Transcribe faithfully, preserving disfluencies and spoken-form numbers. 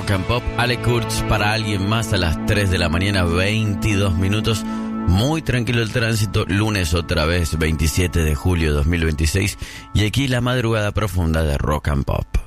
Rock and Pop. Ale Kurtz para alguien más a las tres de la mañana, veintidós minutos. Muy tranquilo el tránsito, lunes otra vez, veintisiete de julio de dos mil veintiséis. Y aquí la madrugada profunda de Rock and Pop.